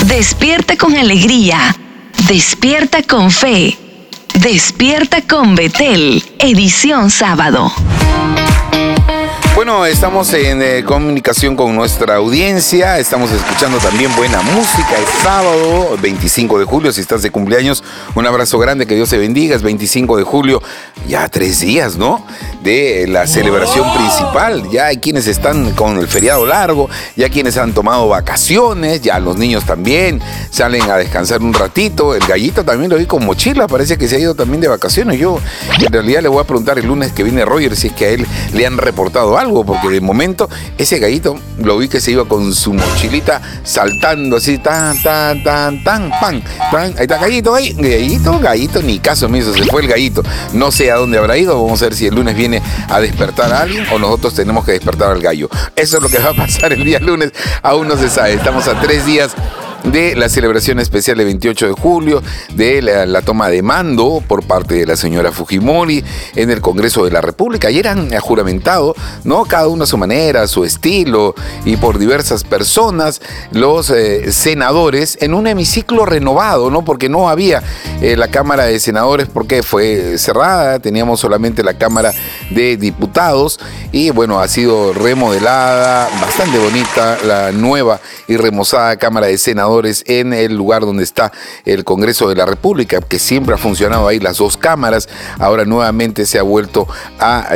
Despierta con alegría. Despierta con fe. Despierta con Betel, edición sábado. Bueno, estamos en comunicación con nuestra audiencia, estamos escuchando también buena música. Es sábado, 25 de julio, si estás de cumpleaños, un abrazo grande, que Dios te bendiga. Es 25 de julio, ya 3 días, ¿no?, de la celebración principal. Ya hay quienes están con el feriado largo, ya quienes han tomado vacaciones, ya los niños también salen a descansar un ratito. El gallito también lo vi con mochila, parece que se ha ido también de vacaciones. Yo en realidad le voy a preguntar el lunes que viene Roger si es que a él le han reportado algo, porque de momento ese gallito lo vi que se iba con su mochilita saltando así, tan, pan. Ahí está gallito, gallito, ni caso me hizo, se fue el gallito. No sé a dónde habrá ido, vamos a ver si el lunes viene a despertar a alguien o nosotros tenemos que despertar al gallo. Eso es lo que va a pasar el día lunes, aún no se sabe. Estamos a 3 días de la celebración especial de 28 de julio, de la toma de mando por parte de la señora Fujimori en el Congreso de la República. Ayer han juramentado, ¿no?, cada uno a su manera, a su estilo, y por diversas personas, los senadores en un hemiciclo renovado, ¿no?, porque no había la Cámara de Senadores, porque fue cerrada, teníamos solamente la Cámara de Diputados, y bueno, ha sido remodelada, bastante bonita la nueva y remozada Cámara de Senadores en el lugar donde está el Congreso de la República, que siempre ha funcionado ahí las 2 cámaras. Ahora nuevamente se ha vuelto a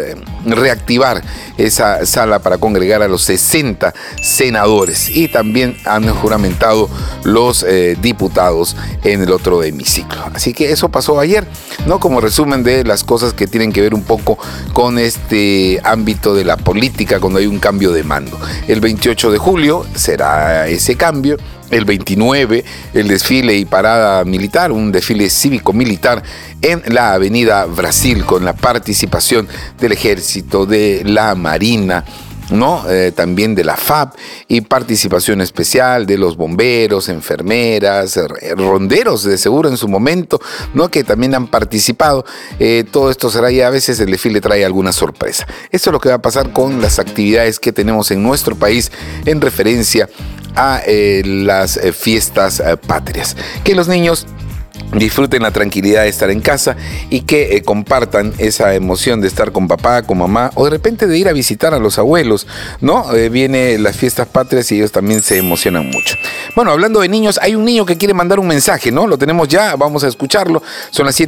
reactivar esa sala para congregar a los 60 senadores, y también han juramentado los diputados en el otro hemiciclo. Así que eso pasó ayer, ¿no?, como resumen de las cosas que tienen que ver un poco con este ámbito de la política cuando hay un cambio de mando. El 28 de julio será ese cambio. El 29, el desfile y parada militar, un desfile cívico-militar en la Avenida Brasil, con la participación del Ejército, de la Marina, ¿no?, también de la FAP, y participación especial de los bomberos, enfermeras, ronderos de seguro en su momento, ¿no?, que también han participado. Todo esto será, ya a veces el desfile trae alguna sorpresa. Esto es lo que va a pasar con las actividades que tenemos en nuestro país en referencia a las fiestas patrias. Que los niños disfruten la tranquilidad de estar en casa y que compartan esa emoción de estar con papá, con mamá, o de repente de ir a visitar a los abuelos, ¿no? Viene las fiestas patrias y ellos también se emocionan mucho. Bueno, hablando de niños, hay un niño que quiere mandar un mensaje, ¿no? Lo tenemos ya, vamos a escucharlo. Son las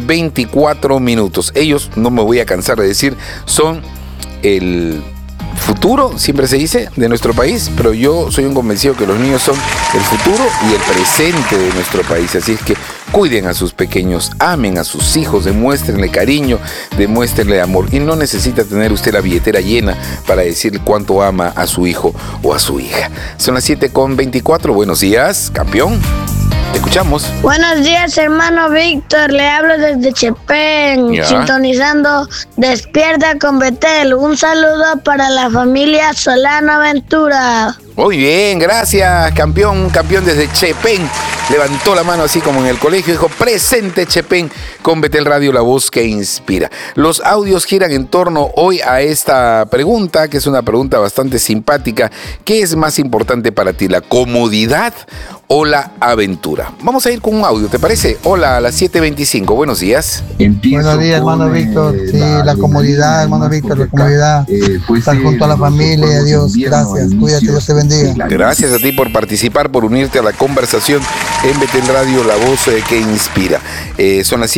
7:24. Ellos, no me voy a cansar de decir, son el futuro, siempre se dice, de nuestro país, pero yo soy un convencido que los niños son el futuro y el presente de nuestro país. Así es que cuiden a sus pequeños, amen a sus hijos, demuéstrenle cariño, demuéstrenle amor. Y no necesita tener usted la billetera llena para decir cuánto ama a su hijo o a su hija. Son las 7:24. Buenos días, campeón. Te escuchamos. Buenos días, hermano Víctor. Le hablo desde Chepén, sintonizando Despierta con Betel. Un saludo para la familia Solano Aventura. Muy bien, gracias, campeón desde Chepén. Levantó la mano así como en el colegio, dijo: presente Chepén, con Betel Radio, la voz que inspira. Los audios giran en torno hoy a esta pregunta, que es una pregunta bastante simpática. ¿Qué es más importante para ti, la comodidad o la aventura? Vamos a ir con un audio, ¿te parece? Hola, a las 7:25, buenos días. Buenos días, hermano Víctor. Sí, la comodidad, hermano Víctor, la comodidad. Estar junto a la familia, adiós, gracias, cuídate, Dios te bendiga. Gracias a ti por participar, por unirte a la conversación en Betel Radio, la voz que inspira. Son las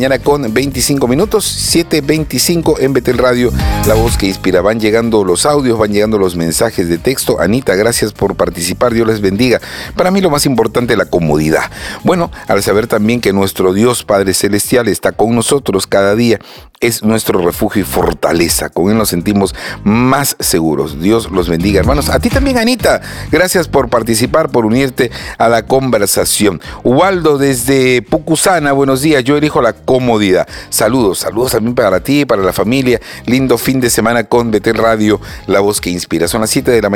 7:25, 7:25 en Betel Radio, la voz que inspira. Van llegando los audios, van llegando los mensajes de texto. Anita, gracias por participar, Dios les bendiga. Para mí lo más importante es la comodidad. Bueno, al saber también que nuestro Dios Padre Celestial está con nosotros cada día, es nuestro refugio y fortaleza. Con Él nos sentimos más seguros. Dios los bendiga, hermanos. A ti también, Anita. Gracias por participar, por unirte a la conversación. Ubaldo desde Pucusana, buenos días. Yo elijo la comodidad. Saludos también para ti, para la familia. Lindo fin de semana con Betel Radio, la voz que inspira. Son las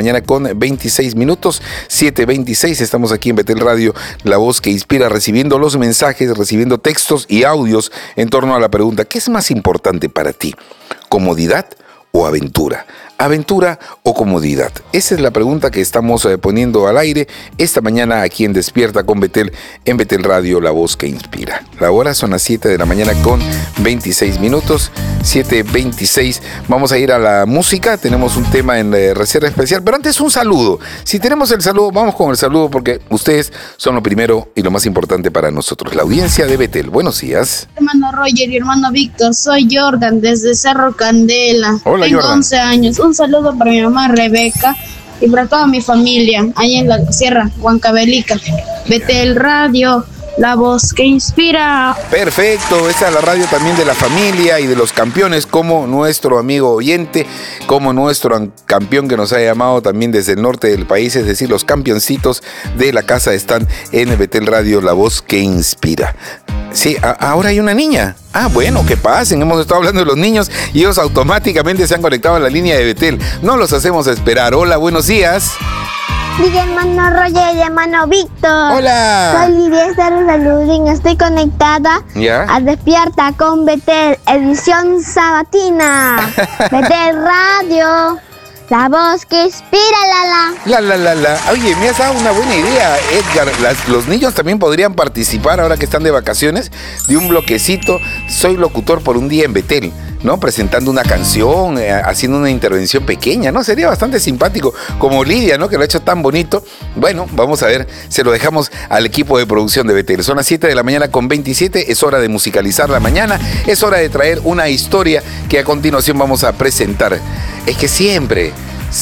7:26. 7:26. Estamos aquí en Betel Radio, la voz que inspira, recibiendo los mensajes, recibiendo textos y audios en torno a la pregunta: ¿qué es más importante para ti? ¿Comodidad o aventura? ¿Aventura o comodidad? Esa es la pregunta que estamos poniendo al aire esta mañana aquí en Despierta con Betel, en Betel Radio, la voz que inspira. La hora son las 7 de la mañana con 26 minutos, 7:26. Vamos a ir a la música, tenemos un tema en reserva especial, pero antes un saludo. Si tenemos el saludo, vamos con el saludo porque ustedes son lo primero y lo más importante para nosotros. La audiencia de Betel, buenos días. Hermano Roger y hermano Víctor, soy Jordan desde Cerro Candela. Hola, tengo Jordan. 11 años. Un saludo para mi mamá Rebeca y para toda mi familia, ahí en la Sierra Huancavelica. Betel Radio, la voz que inspira. Perfecto, esta es la radio también de la familia y de los campeones, como nuestro amigo oyente, como nuestro campeón que nos ha llamado también desde el norte del país, es decir, los campeoncitos de la casa están en Betel Radio, la voz que inspira. Sí, ahora hay una niña. Bueno, que pasen, hemos estado hablando de los niños y ellos automáticamente se han conectado a la línea de Betel. No los hacemos esperar. Hola, buenos días. Diga hermano Roger y hermano Víctor. Hola. Soy Lidia Saludín, estoy conectada ¿Ya? a Despierta con Betel, edición sabatina. Betel Radio, la voz que inspira, La. Oye, me has dado una buena idea, Edgar. Los niños también podrían participar ahora que están de vacaciones de un bloquecito. Soy locutor por un día en Betel, ¿no? Presentando una canción, haciendo una intervención pequeña, ¿no? Sería bastante simpático, como Lidia, ¿no? Que lo ha hecho tan bonito. Bueno, vamos a ver, se lo dejamos al equipo de producción de Betel. Son las 7 de la mañana con 27, es hora de musicalizar la mañana, es hora de traer una historia que a continuación vamos a presentar. Es que siempre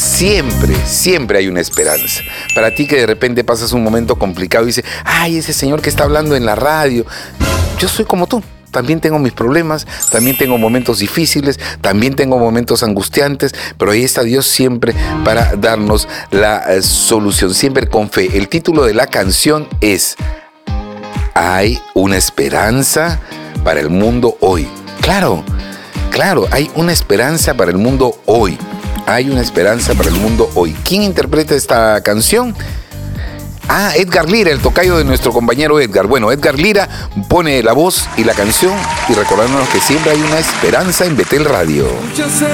hay una esperanza. Para ti que de repente pasas un momento complicado y dices, ay, ese señor que está hablando en la radio, yo soy como tú. También tengo mis problemas, también tengo momentos difíciles, también tengo momentos angustiantes, pero ahí está Dios siempre para darnos la solución, siempre con fe. El título de la canción es Hay una esperanza para el mundo hoy. Claro, hay una esperanza para el mundo hoy. Hay una esperanza para el mundo hoy. ¿Quién interpreta esta canción? Edgar Lira, el tocayo de nuestro compañero Edgar. Bueno, Edgar Lira pone la voz y la canción y recordándonos que siempre hay una esperanza en Betel Radio.